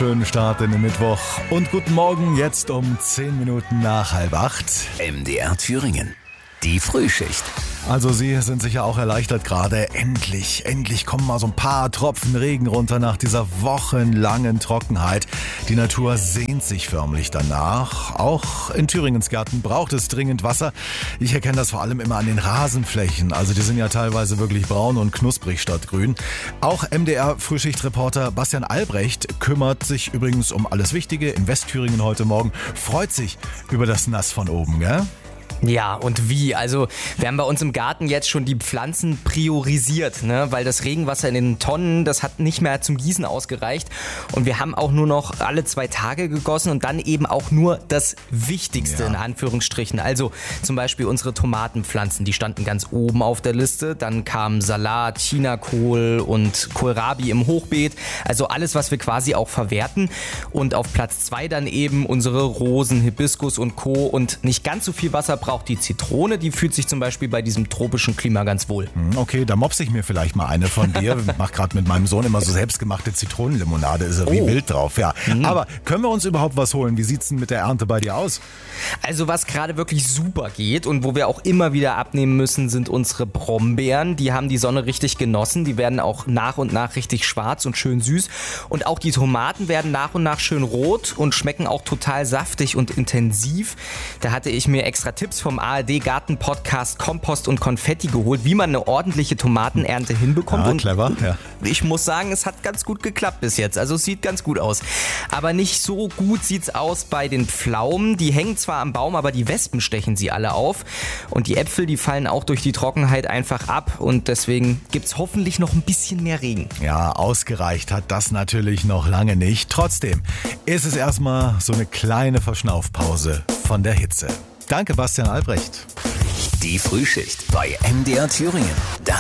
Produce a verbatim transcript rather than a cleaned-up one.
schönen Start in den Mittwoch und guten Morgen, jetzt um zehn Minuten nach halb acht. M D R Thüringen, die Frühschicht. Also Sie sind sicher auch erleichtert gerade. Endlich, endlich kommen mal so ein paar Tropfen Regen runter nach dieser wochenlangen Trockenheit. Die Natur sehnt sich förmlich danach. Auch in Thüringens Gärten braucht es dringend Wasser. Ich erkenne das vor allem immer an den Rasenflächen. Also die sind ja teilweise wirklich braun und knusprig statt grün. Auch M D R-Frühschichtreporter Bastian Albrecht kümmert sich übrigens um alles Wichtige in Westthüringen heute Morgen. Freut sich über das Nass von oben, gell? Ja, und wie? Also wir haben bei uns im Garten jetzt schon die Pflanzen priorisiert, ne? Weil das Regenwasser in den Tonnen, das hat nicht mehr zum Gießen ausgereicht. Und wir haben auch nur noch alle zwei Tage gegossen und dann eben auch nur das Wichtigste, ja, in Anführungsstrichen. Also zum Beispiel unsere Tomatenpflanzen, die standen ganz oben auf der Liste. Dann kam Salat, Chinakohl und Kohlrabi im Hochbeet. Also alles, was wir quasi auch verwerten. Und auf Platz zwei dann eben unsere Rosen, Hibiskus und Co. Und nicht ganz so viel Wasser braucht auch die Zitrone, die fühlt sich zum Beispiel bei diesem tropischen Klima ganz wohl. Okay, da mopse ich mir vielleicht mal eine von dir. Ich mache gerade mit meinem Sohn immer so selbstgemachte Zitronenlimonade, ist er wie Oh. wild drauf. Ja. Mhm. Aber können wir uns überhaupt was holen? Wie sieht's denn mit der Ernte bei dir aus? Also was gerade wirklich super geht und wo wir auch immer wieder abnehmen müssen, sind unsere Brombeeren. Die haben die Sonne richtig genossen. Die werden auch nach und nach richtig schwarz und schön süß. Und auch die Tomaten werden nach und nach schön rot und schmecken auch total saftig und intensiv. Da hatte ich mir extra Tipps vom A R D-Garten-Podcast Kompost und Konfetti geholt, wie man eine ordentliche Tomatenernte hinbekommt. Ja, und clever, ja. Ich muss sagen, es hat ganz gut geklappt bis jetzt. Also es sieht ganz gut aus. Aber nicht so gut sieht's aus bei den Pflaumen. Die hängen zwar am Baum, aber die Wespen stechen sie alle auf. Und die Äpfel, die fallen auch durch die Trockenheit einfach ab. Und deswegen gibt's hoffentlich noch ein bisschen mehr Regen. Ja, ausgereicht hat das natürlich noch lange nicht. Trotzdem ist es erstmal so eine kleine Verschnaufpause von der Hitze. Danke, Bastian Albrecht. Die Frühschicht bei M D R Thüringen. Das